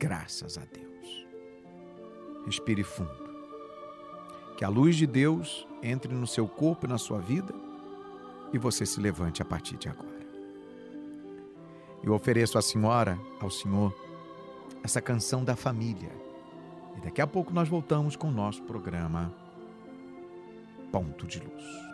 Graças a Deus. Respire fundo. Que a luz de Deus entre no seu corpo e na sua vida e você se levante a partir de agora. Eu ofereço à senhora, ao senhor, essa canção da família. E daqui a pouco nós voltamos com o nosso programa Ponto de Luz.